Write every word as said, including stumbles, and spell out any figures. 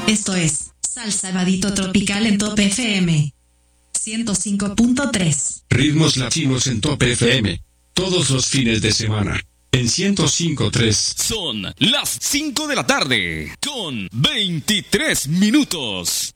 Esto es Salsa Vadito Tropical en Top F M ciento cinco punto tres. Ritmos latinos en Top F M. Todos los fines de semana. En ciento cinco punto tres. Son las cinco de la tarde con veintitrés minutos.